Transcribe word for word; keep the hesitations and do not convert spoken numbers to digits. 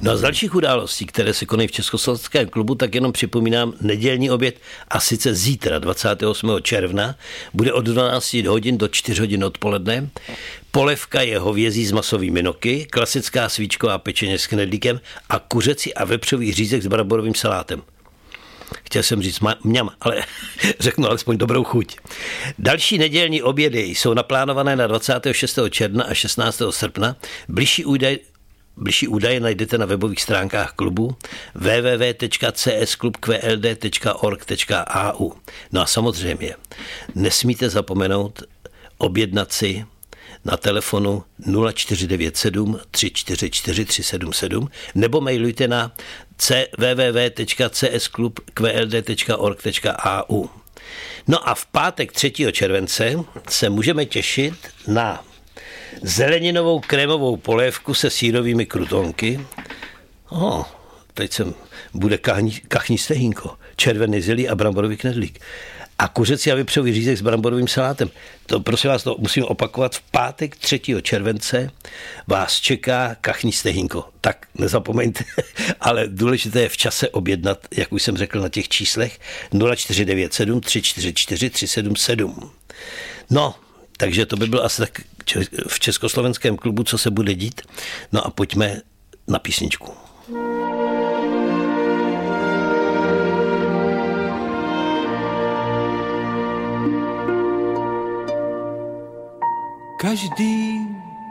No a z dalších událostí, které se konají v Československém klubu, tak jenom připomínám nedělní oběd a sice zítra dvacátého osmého června bude od dvanácti hodin do čtyř hodin odpoledne. Polévka je hovězí s masovými noky, klasická svíčková pečeně s knedlíkem a kuřecí a vepřový řízek s bramborovým salátem. Chtěl jsem říct mňam, ale řeknu alespoň dobrou chuť. Další nedělní obědy jsou naplánované na dvacátého šestého června a šestnáctého srpna. Bližší údaje Bližší údaje najdete na webových stránkách klubu w w w tečka c s klub q l d tečka org tečka a u. No a samozřejmě nesmíte zapomenout objednat si na telefonu nula čtyři devět sedm tři čtyři čtyři tři sedm sedm nebo mailujte na w w w tečka c s klub q l d tečka org tečka a u. No a v pátek třetího července se můžeme těšit na zeleninovou krémovou polévku se sírovými krutonky. Oh, teď jsem bude kachní, kachní stehínko, červený zelí a bramborový knedlík. A kuřecí a vepřový řízek s bramborovým salátem. To prosím vás, to musím opakovat. V pátek třetího července vás čeká kachní stehínko. Tak nezapomeňte, ale důležité je v čase objednat, jak už jsem řekl na těch číslech, nula čtyři devět sedm tři čtyři čtyři tři sedm sedm. No, takže to by bylo asi tak v Československém klubu, co se bude dít. No a pojďme na písničku. Každý